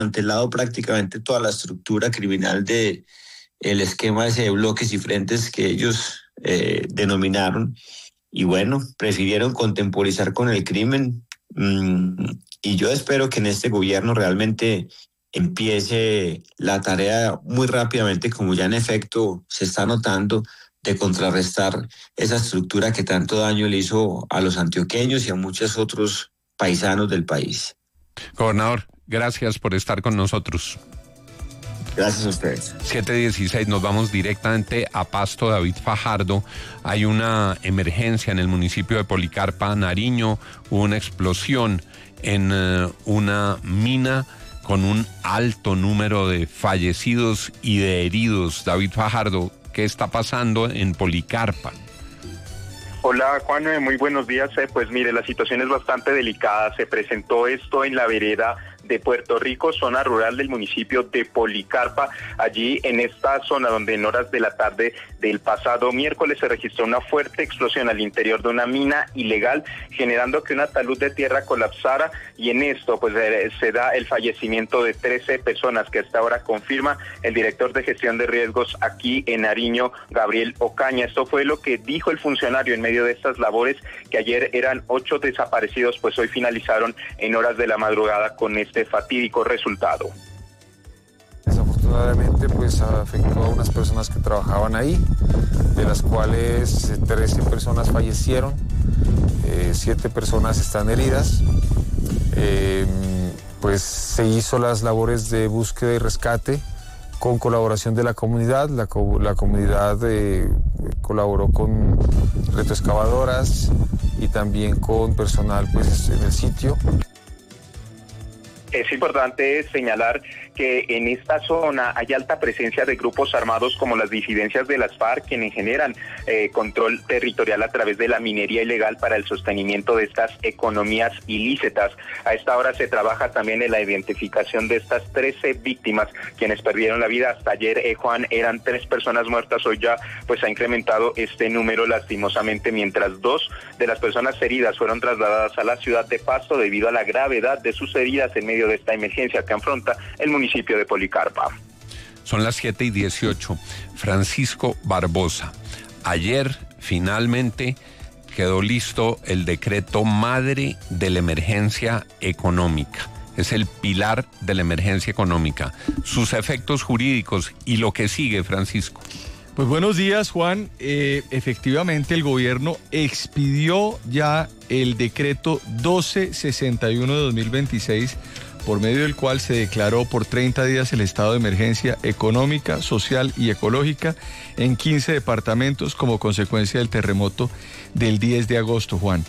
desmantelado prácticamente toda la estructura criminal de el esquema ese de bloques y frentes que ellos denominaron. Y bueno, prefirieron contemporizar con el crimen. Y yo espero que en este gobierno realmente empiece la tarea muy rápidamente, como ya en efecto se está notando, de contrarrestar esa estructura que tanto daño le hizo a los antioqueños y a muchos otros paisanos del país. Gobernador, gracias por estar con nosotros. Gracias a ustedes. 7:16, nos vamos directamente a Pasto. David Fajardo, hay una emergencia en el municipio de Policarpa, Nariño. Hubo una explosión en una mina con un alto número de fallecidos y de heridos. David Fajardo, ¿qué está pasando en Policarpa? Hola Juan, muy buenos días. Pues mire, la situación es bastante delicada. Se presentó esto en la vereda de Puerto Rico, zona rural del municipio de Policarpa. Allí en esta zona donde en horas de la tarde del pasado miércoles se registró una fuerte explosión al interior de una mina ilegal, generando que una talud de tierra colapsara, y en esto pues se da el fallecimiento de 13 personas que hasta ahora confirma el director de gestión de riesgos aquí en Nariño, Gabriel Ocaña. Esto fue lo que dijo el funcionario en medio de estas labores, que ayer eran 8 desaparecidos, pues hoy finalizaron en horas de la madrugada con este fatídico resultado. Desafortunadamente pues afectó a unas personas que trabajaban ahí, de las cuales 13 personas fallecieron, 7 personas están heridas. Pues se hizo las labores de búsqueda y rescate con colaboración de la comunidad. La comunidad colaboró con retroexcavadoras y también con personal pues en el sitio. Es importante señalar que en esta zona hay alta presencia de grupos armados como las disidencias de las FARC, quienes generan control territorial a través de la minería ilegal para el sostenimiento de estas economías ilícitas. A esta hora se trabaja también en la identificación de estas 13 víctimas, quienes perdieron la vida. Hasta ayer, Juan, eran 3 personas muertas. Hoy ya pues ha incrementado este número lastimosamente, mientras 2 de las personas heridas fueron trasladadas a la ciudad de Pasto debido a la gravedad de sus heridas en medio de esta emergencia que afronta el municipio de Policarpa. Son las 7:18. Francisco Barbosa, ayer finalmente quedó listo el decreto madre de la emergencia económica. Es el pilar de la emergencia económica. Sus efectos jurídicos y lo que sigue, Francisco. Pues buenos días, Juan. Efectivamente, el gobierno expidió ya el decreto 1261 de 2026, por medio del cual se declaró por 30 días el estado de emergencia económica, social y ecológica en 15 departamentos como consecuencia del terremoto del 10 de agosto, Juan.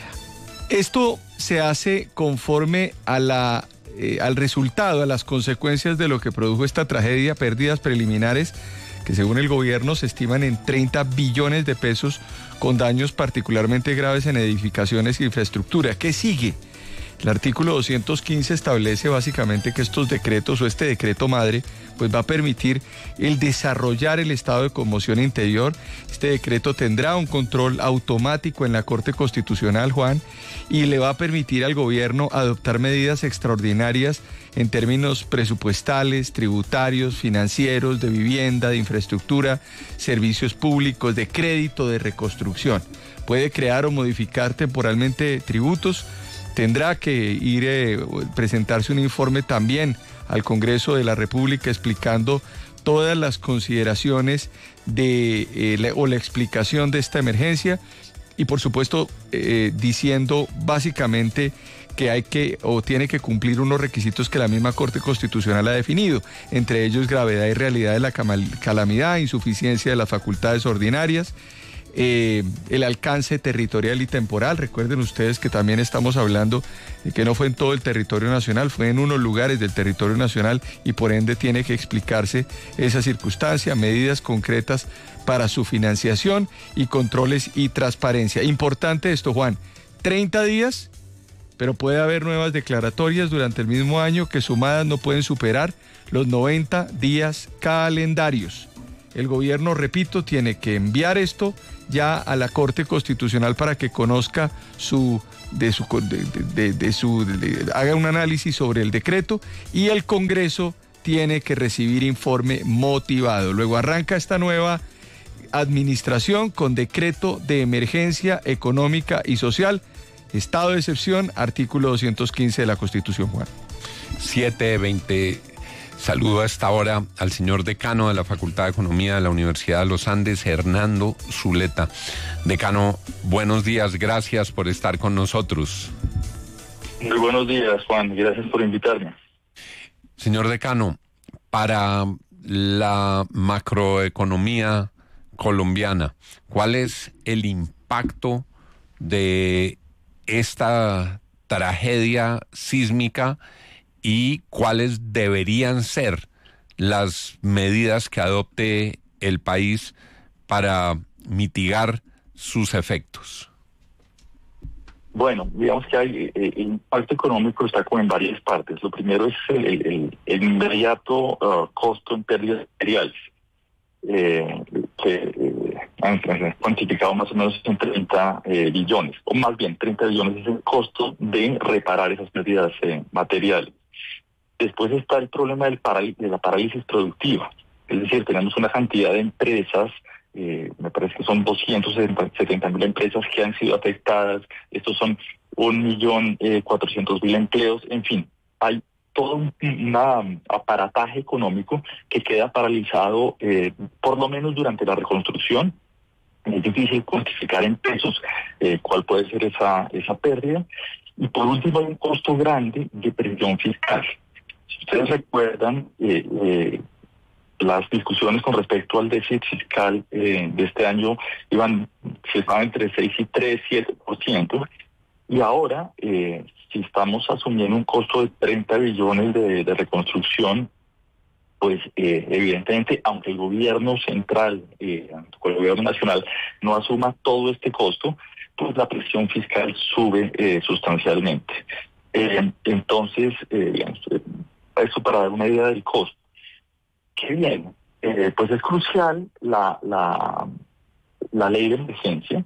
Esto se hace conforme a al resultado, a las consecuencias de lo que produjo esta tragedia, pérdidas preliminares que según el gobierno se estiman en 30 billones de pesos, con daños particularmente graves en edificaciones e infraestructura. ¿Qué sigue? El artículo 215 establece básicamente que estos decretos o este decreto madre pues va a permitir el desarrollar el estado de conmoción interior. Este decreto tendrá un control automático en la Corte Constitucional, Juan, y le va a permitir al gobierno adoptar medidas extraordinarias en términos presupuestales, tributarios, financieros, de vivienda, de infraestructura, servicios públicos, de crédito, de reconstrucción. Puede crear o modificar temporalmente tributos. Tendrá que presentarse un informe también al Congreso de la República explicando todas las consideraciones o la explicación de esta emergencia y por supuesto diciendo básicamente que tiene que cumplir unos requisitos que la misma Corte Constitucional ha definido, entre ellos gravedad y realidad de la calamidad, insuficiencia de las facultades ordinarias, el alcance territorial y temporal. Recuerden ustedes que también estamos hablando de que no fue en todo el territorio nacional, fue en unos lugares del territorio nacional y por ende tiene que explicarse esa circunstancia, medidas concretas para su financiación y controles y transparencia. Importante esto, Juan, 30 días, pero puede haber nuevas declaratorias durante el mismo año que sumadas no pueden superar los 90 días calendarios. el gobierno, repito, tiene que enviar esto ya a la Corte Constitucional para que conozca haga un análisis sobre el decreto, y el Congreso tiene que recibir informe motivado. Luego arranca esta nueva administración con decreto de emergencia económica y social, estado de excepción, artículo 215 de la Constitución, Juan. 7:20. Saludo a esta hora al señor decano de la Facultad de Economía de la Universidad de los Andes, Hernando Zuleta. Decano, buenos días, gracias por estar con nosotros. Muy buenos días, Juan, gracias por invitarme. Señor decano, para la macroeconomía colombiana, ¿cuál es el impacto de esta tragedia sísmica y cuáles deberían ser las medidas que adopte el país para mitigar sus efectos? Bueno, digamos que el impacto económico está como en varias partes. Lo primero es el inmediato costo en pérdidas materiales, que han cuantificado más o menos en 30 billones, o más bien 30 billones es el costo de reparar esas pérdidas materiales. Después está el problema de la parálisis productiva, es decir, tenemos una cantidad de empresas, me parece que son 270.000 empresas que han sido afectadas, estos son 1.400.000 empleos, en fin, hay todo un aparataje económico que queda paralizado, por lo menos durante la reconstrucción. Es difícil cuantificar en pesos cuál puede ser esa pérdida. Y por último hay un costo grande de presión fiscal. Si ustedes recuerdan, las discusiones con respecto al déficit fiscal de este año se estaban entre 6 y 7%, y ahora si estamos asumiendo un costo de 30 billones de reconstrucción, pues evidentemente, aunque el gobierno central, el gobierno nacional no asuma todo este costo, pues la presión fiscal sube sustancialmente. Entonces, digamos, eso para dar una idea del costo. ¿Qué viene? Pues es crucial la ley de emergencia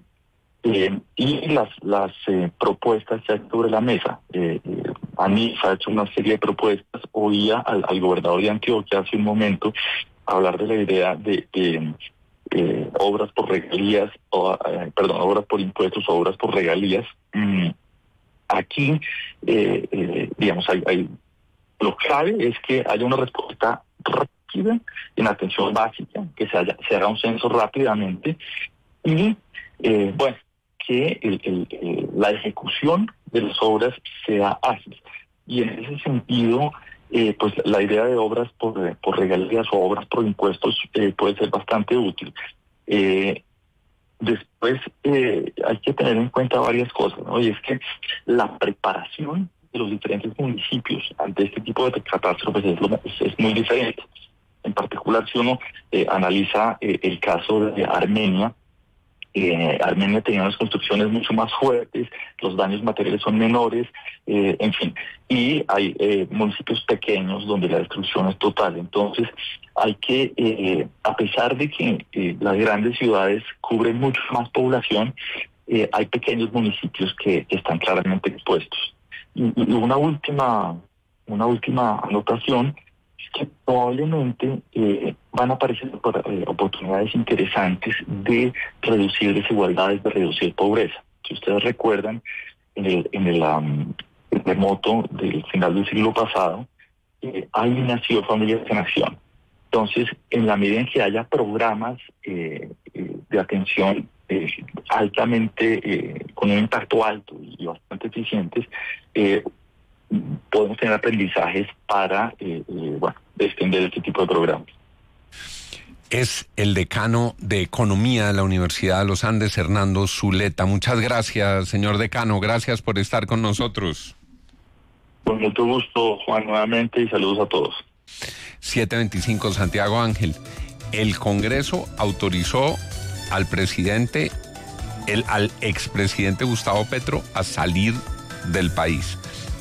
y las propuestas que hay sobre la mesa. ANIF ha hecho una serie de propuestas. Oía al gobernador de Antioquia hace un momento hablar de la idea de obras por regalías, obras por impuestos o obras por regalías. Aquí, digamos, lo clave es que haya una respuesta rápida en atención básica, que se haga un censo rápidamente y, bueno, que la ejecución de las obras sea ágil. Y en ese sentido, pues la idea de obras por regalías o obras por impuestos puede ser bastante útil. Después hay que tener en cuenta varias cosas, ¿no? Y es que la preparación de los diferentes municipios ante este tipo de catástrofes es muy diferente. En particular, si uno analiza el caso de Armenia, Armenia tenía unas construcciones mucho más fuertes, los daños materiales son menores, en fin, y hay municipios pequeños donde la destrucción es total. Entonces hay que, a pesar de que las grandes ciudades cubren mucho más población, hay pequeños municipios que están claramente expuestos. Y una última anotación es que probablemente van a aparecer oportunidades interesantes de reducir desigualdades, de reducir pobreza. Si ustedes recuerdan, en el terremoto del final del siglo pasado, ahí nació Familias en Acción. Entonces, en la medida en que haya programas de atención altamente, con un impacto alto y bastante eficientes, podemos tener aprendizajes para extender este tipo de programas. Es el decano de Economía de la Universidad de los Andes, Hernando Zuleta. Muchas gracias, señor decano. Gracias por estar con nosotros. Con mucho gusto, Juan, nuevamente, y saludos a todos. 7:25, Santiago Ángel. El Congreso autorizó al expresidente Gustavo Petro a salir del país.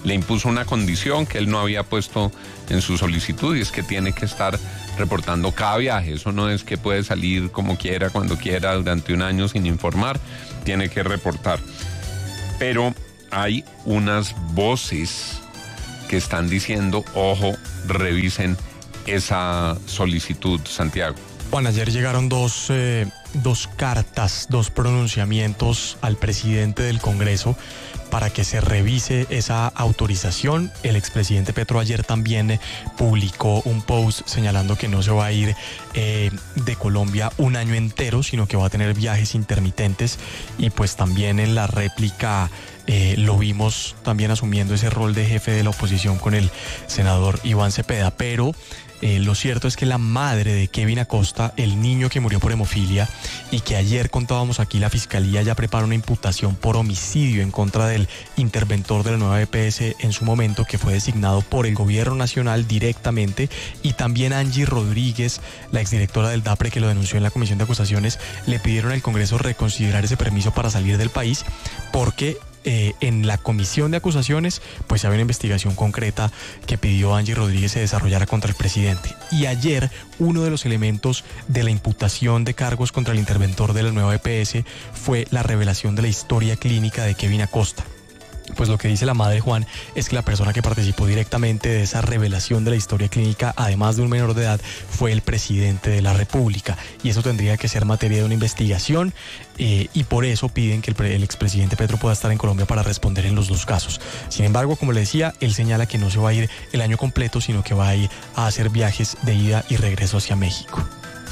le impuso una condición que él no había puesto en su solicitud, y es que tiene que estar reportando cada viaje. Eso no es que puede salir como quiera, cuando quiera, durante un año sin informar, tiene que reportar. Pero hay unas voces que están diciendo, ojo, revisen esa solicitud, Santiago. Juan, ayer llegaron dos cartas, dos pronunciamientos al presidente del Congreso para que se revise esa autorización. El expresidente Petro ayer también publicó un post señalando que no se va a ir de Colombia un año entero, sino que va a tener viajes intermitentes, y pues también en la réplica lo vimos también asumiendo ese rol de jefe de la oposición con el senador Iván Cepeda. Pero lo cierto es que la madre de Kevin Acosta, el niño que murió por hemofilia y que ayer contábamos aquí, la fiscalía ya prepara una imputación por homicidio en contra del interventor de la nueva EPS en su momento, que fue designado por el gobierno nacional directamente, y también Angie Rodríguez, la exdirectora del DAPRE, que lo denunció en la comisión de acusaciones, le pidieron al Congreso reconsiderar ese permiso para salir del país, porque en la comisión de acusaciones pues había una investigación concreta que pidió Angie Rodríguez se desarrollara contra el presidente. Y ayer uno de los elementos de la imputación de cargos contra el interventor de la nueva EPS fue la revelación de la historia clínica de Kevin Acosta. Pues lo que dice la madre, Juan, es que la persona que participó directamente de esa revelación de la historia clínica, además de un menor de edad, fue el presidente de la República, y eso tendría que ser materia de una investigación, y por eso piden que el expresidente Petro pueda estar en Colombia para responder en los dos casos. Sin embargo, como le decía, él señala que no se va a ir el año completo, sino que va a ir a hacer viajes de ida y regreso hacia México.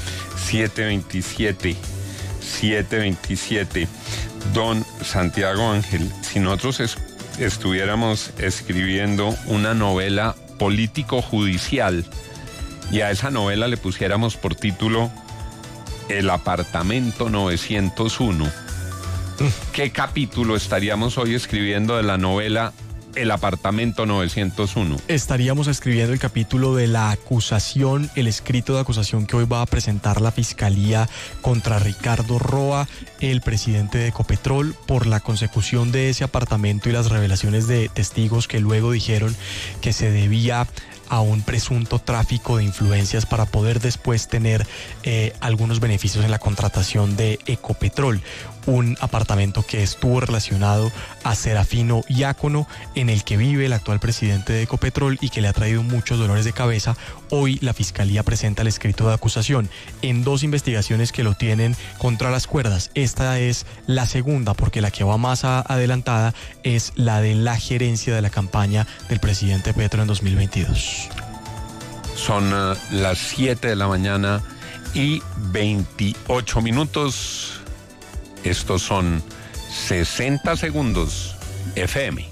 727. Don Santiago Ángel, si nosotros estuviéramos escribiendo una novela político-judicial y a esa novela le pusiéramos por título El apartamento 901, ¿qué capítulo estaríamos hoy escribiendo de la novela El apartamento 901? Estaríamos escribiendo el capítulo de la acusación, el escrito de acusación que hoy va a presentar la Fiscalía contra Ricardo Roa, el presidente de Ecopetrol, por la consecución de ese apartamento y las revelaciones de testigos que luego dijeron que se debía a un presunto tráfico de influencias para poder después tener algunos beneficios en la contratación de Ecopetrol. Un apartamento que estuvo relacionado a Serafino Diácono, en el que vive el actual presidente de Ecopetrol y que le ha traído muchos dolores de cabeza. Hoy la Fiscalía presenta el escrito de acusación en dos investigaciones que lo tienen contra las cuerdas. Esta es la segunda, porque la que va más adelantada es la de la gerencia de la campaña del presidente Petro en 2022. Son las 7 de la mañana y 28 minutos. Estos son 60 segundos FM.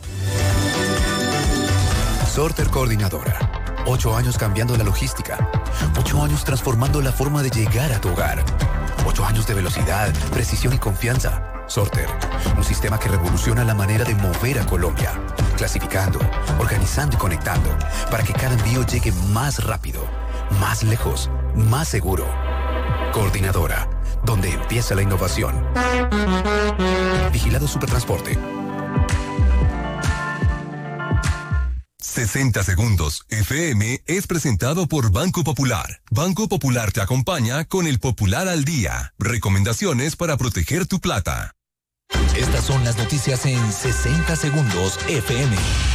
Sorter Coordinadora. 8 años cambiando la logística. 8 años transformando la forma de llegar a tu hogar. 8 años de velocidad, precisión y confianza. Sorter, un sistema que revoluciona la manera de mover a Colombia. Clasificando, organizando y conectando para que cada envío llegue más rápido, más lejos, más seguro. Coordinadora, donde empieza la innovación. Vigilado Supertransporte. 60 segundos FM es presentado por Banco Popular. Banco Popular te acompaña con el Popular al Día. Recomendaciones para proteger tu plata. Estas son las noticias en 60 segundos FM.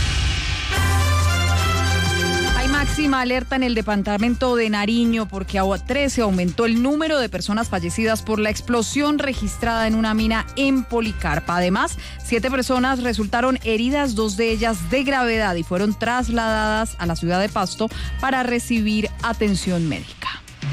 Hay máxima alerta en el departamento de Nariño porque a 13 aumentó el número de personas fallecidas por la explosión registrada en una mina en Policarpa. Además, 7 personas resultaron heridas, 2 de ellas de gravedad, y fueron trasladadas a la ciudad de Pasto para recibir atención médica.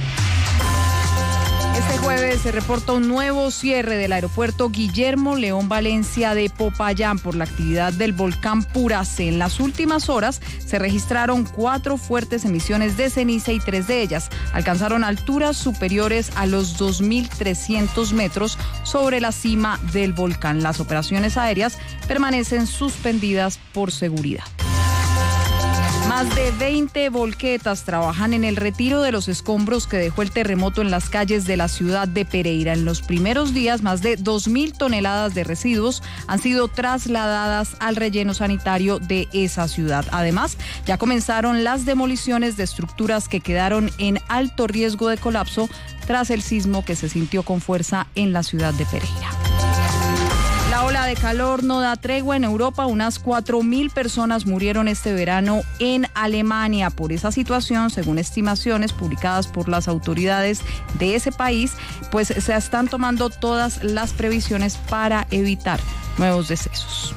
Este jueves se reporta un nuevo cierre del aeropuerto Guillermo León Valencia de Popayán por la actividad del volcán Puracé. En las últimas horas se registraron 4 fuertes emisiones de ceniza y 3 de ellas alcanzaron alturas superiores a los 2.300 metros sobre la cima del volcán. Las operaciones aéreas permanecen suspendidas por seguridad. Más de 20 volquetas trabajan en el retiro de los escombros que dejó el terremoto en las calles de la ciudad de Pereira. En los primeros días, más de 2.000 toneladas de residuos han sido trasladadas al relleno sanitario de esa ciudad. Además, ya comenzaron las demoliciones de estructuras que quedaron en alto riesgo de colapso tras el sismo que se sintió con fuerza en la ciudad de Pereira. La ola de calor no da tregua en Europa. Unas 4.000 personas murieron este verano en Alemania. Por esa situación, según estimaciones publicadas por las autoridades de ese país, pues se están tomando todas las previsiones para evitar nuevos decesos.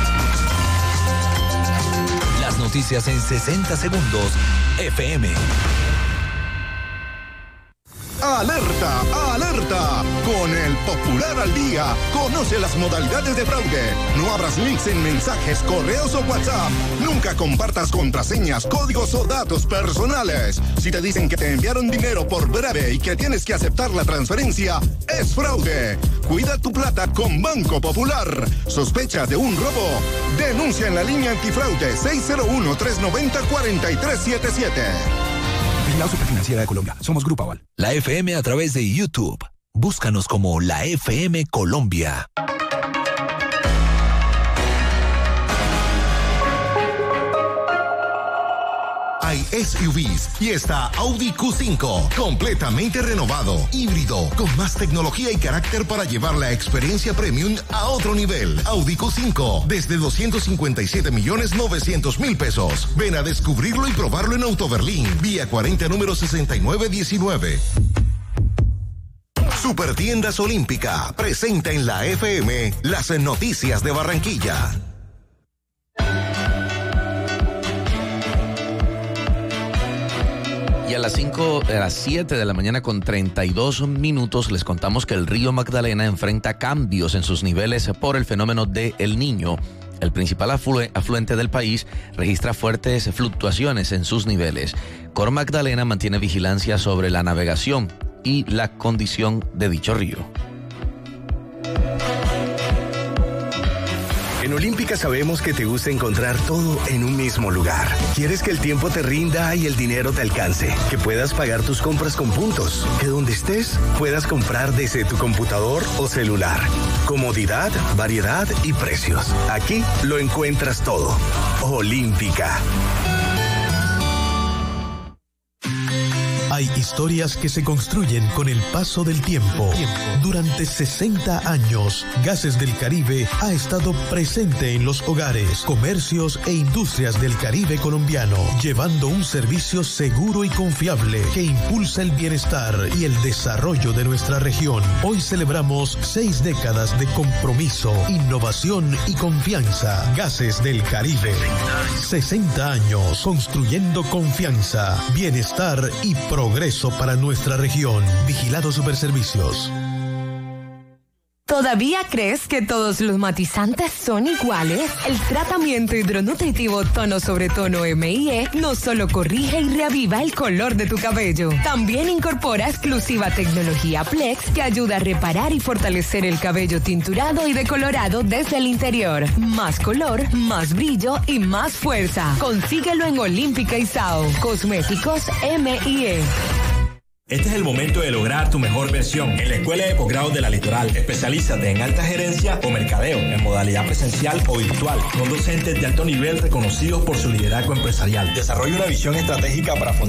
Las noticias en 60 segundos. FM. ¡Alerta! ¡Alerta! Con el Popular al Día, conoce las modalidades de fraude. No abras links en mensajes, correos o WhatsApp. Nunca compartas contraseñas, códigos o datos personales. Si te dicen que te enviaron dinero por breve y que tienes que aceptar la transferencia, es fraude. Cuida tu plata con Banco Popular. ¿Sospechas de un robo? Denuncia en la línea antifraude 601-390-4377. La Superfinanciera de Colombia. Somos Grupo Aval. La FM a través de YouTube. Búscanos como La FM Colombia. Hay SUVs y está Audi Q5, completamente renovado, híbrido, con más tecnología y carácter para llevar la experiencia premium a otro nivel. Audi Q5, desde 257.900.000 pesos. Ven a descubrirlo y probarlo en Autoberlín, vía 40 número 6919. Supertiendas Olímpica presenta en la FM las noticias de Barranquilla. Y a las 7 de la mañana con 32 minutos les contamos que el río Magdalena enfrenta cambios en sus niveles por el fenómeno de El Niño. El principal afluente del país registra fuertes fluctuaciones en sus niveles. Cor Magdalena mantiene vigilancia sobre la navegación y la condición de dicho río. En Olímpica sabemos que te gusta encontrar todo en un mismo lugar. Quieres que el tiempo te rinda y el dinero te alcance, que puedas pagar tus compras con puntos, que donde estés puedas comprar desde tu computador o celular. Comodidad, variedad y precios. Aquí lo encuentras todo. Olímpica. Hay historias que se construyen con el paso del tiempo. Durante 60 años, Gases del Caribe ha estado presente en los hogares, comercios e industrias del Caribe colombiano, llevando un servicio seguro y confiable que impulsa el bienestar y el desarrollo de nuestra región. Hoy celebramos 6 décadas de compromiso, innovación y confianza. Gases del Caribe. 60 años construyendo confianza, bienestar y progreso para nuestra región. Vigilado Superservicios. ¿Todavía crees que todos los matizantes son iguales? El tratamiento hidronutritivo tono sobre tono M&E no solo corrige y reaviva el color de tu cabello, también incorpora exclusiva tecnología Plex que ayuda a reparar y fortalecer el cabello tinturado y decolorado desde el interior. Más color, más brillo y más fuerza. Consíguelo en Olímpica y Sao. Cosméticos M&E. Este es el momento de lograr tu mejor versión. En la Escuela de Posgrado de la Litoral, especialízate en alta gerencia o mercadeo, en modalidad presencial o virtual, con docentes de alto nivel reconocidos por su liderazgo empresarial. Desarrolla una visión estratégica para